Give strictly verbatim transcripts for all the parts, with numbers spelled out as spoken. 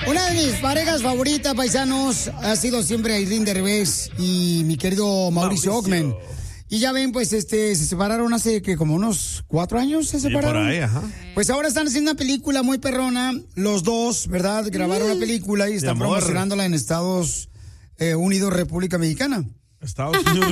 Una de mis parejas favoritas, paisanos, ha sido siempre Aislinn Derbez y mi querido Mauricio, Mauricio. Ockman. Y ya ven, pues, este, se separaron hace que como unos cuatro años se separaron. Sí, por ahí, ajá. Pues ahora están haciendo una película muy perrona, los dos, ¿verdad? Grabaron mm. una película y están promocionándola en Estados eh, Unidos, República Mexicana. Estados Unidos.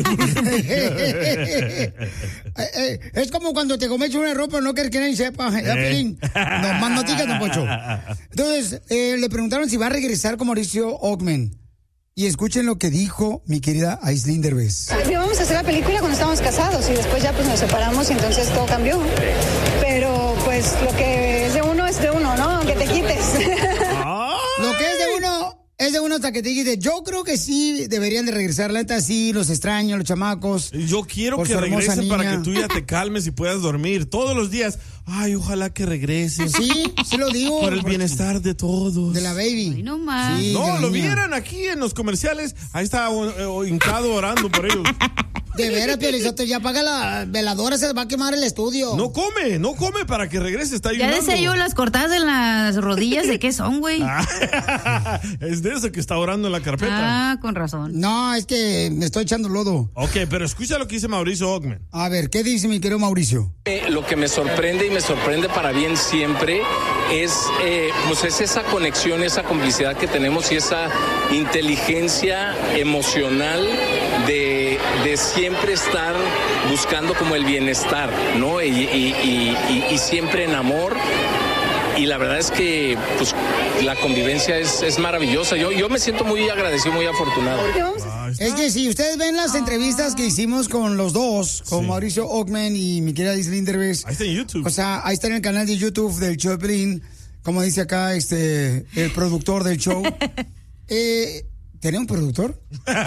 Es como cuando te comes una ropa, no quieres que nadie sepa. Eh. No, más no digas, don Poncho. Entonces, eh, le preguntaron si va a regresar con Mauricio Ockman. Y escuchen lo que dijo mi querida Aislinn Derbez. Íbamos a hacer la película cuando estábamos casados y después ya pues nos separamos y entonces todo cambió. Pero pues lo que es de uno es de uno, ¿no? Aunque te quites. Lo que es de uno es de uno hasta que te quites. Yo creo que sí deberían de regresar. La neta sí, los extraño, los chamacos. Yo quiero que regresen para que tú ya te calmes y puedas dormir todos los días. Ay, ojalá que regresen. Sí, sí lo digo. Por el bienestar de todos. De la baby. Ay, no más. Sí, no, lo vieran aquí en los comerciales. Ahí está uh, hincado orando por ellos. De veras, Piolizote, ya apaga la veladora, se va a quemar el estudio. No come, no come para que regrese, está ayunando. Ya decía yo, las cortadas en las rodillas, ¿de qué son, güey? Es de eso que está orando en la carpeta. Ah, con razón. No, es que me estoy echando lodo. Ok, pero escucha lo que dice Mauricio Ockman. A ver, ¿qué dice mi querido Mauricio? Eh, lo que me sorprende y me sorprende para bien siempre es, eh, pues es esa conexión, esa complicidad que tenemos y esa inteligencia emocional de, de siempre estar buscando como el bienestar, ¿no? Y, y, y, y, y siempre en amor. Y la verdad es que pues la convivencia es, es maravillosa. Yo, yo me siento muy agradecido, muy afortunado. Es que si ustedes ven las entrevistas que hicimos con los dos, con sí. Mauricio Ockman y mi querida Aislinn Derbez. Ahí está en YouTube. O sea, ahí está en el canal de YouTube del show de Piolín, como dice acá este el productor del show. eh, ¿Tenía un productor?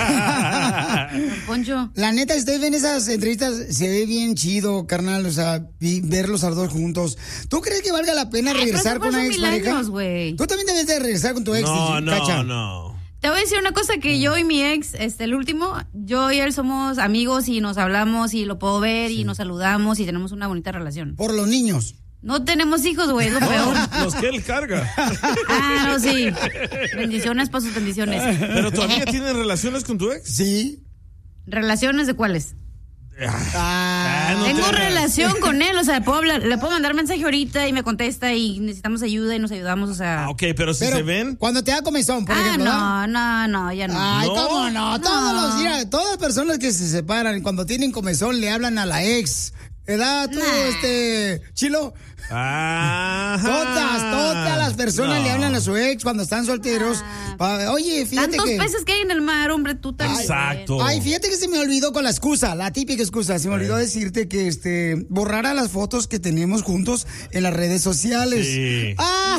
Poncho. La neta, si ustedes ven esas entrevistas, se ve bien chido, carnal, o sea, verlos a los dos juntos. ¿Tú crees que valga la pena regresar Ay, con una ex pareja? Tú también debes de regresar con tu ex, no, no, Cacha. No, Te voy a decir una cosa, que yo y mi ex, este, el último, yo y él somos amigos y nos hablamos y lo puedo ver sí. y nos saludamos y tenemos una bonita relación. Por los niños. No tenemos hijos, güey, es lo peor. Los que él carga. Ah, no, sí. Bendiciones para sus bendiciones. ¿Pero todavía tienen relaciones con tu ex? Sí. ¿Relaciones de cuáles? Ah, no Tengo te... relación con él, o sea, puedo hablar, le puedo mandar mensaje ahorita y me contesta y necesitamos ayuda y nos ayudamos, o sea. Ah, ok, pero si pero se ven. Cuando te da comezón, por ah, ejemplo. No, no, no, ya no. Ay, ¿No? ¿cómo no? Todos no. los días, todas las personas que se separan, cuando tienen comezón, le hablan a la ex. ¿Verdad? Tú, nah. este, Chilo. Ajá. Todas, todas las personas no. le hablan a su ex cuando están solteros. Ah. Oye, fíjate Tantos que... peces que hay en el mar, hombre, tú también. Exacto. Ay, fíjate que se me olvidó con la excusa, la típica excusa. Se me olvidó decirte que este borrara las fotos que teníamos juntos en las redes sociales. Sí.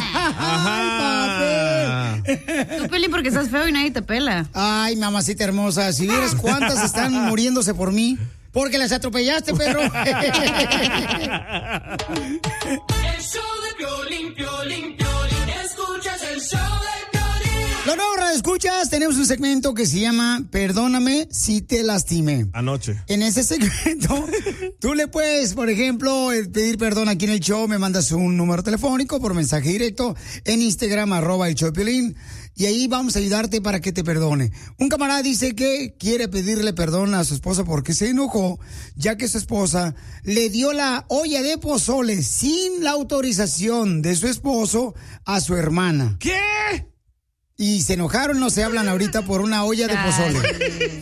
¡Ah! ¡Ay, papel! Tú, Peli, porque estás feo y nadie te pela. Ay, mamacita hermosa, si vieras cuántas están muriéndose por mí. Porque las atropellaste, perro. El show de Piolín, Piolín, Piolín. Escuchas el show de Piolín. Los nuevos radioescuchas, tenemos un segmento que se llama Perdóname si te lastimé. Anoche. En ese segmento, tú le puedes, por ejemplo, pedir perdón aquí en el show. Me mandas un número telefónico por mensaje directo en Instagram, arroba el show de Piolín. Y ahí vamos a ayudarte para que te perdone. Un camarada dice que quiere pedirle perdón a su esposa porque se enojó, ya que su esposa le dio la olla de pozole sin la autorización de su esposo a su hermana. ¿Qué? Y se enojaron, no se hablan ahorita por una olla de pozole.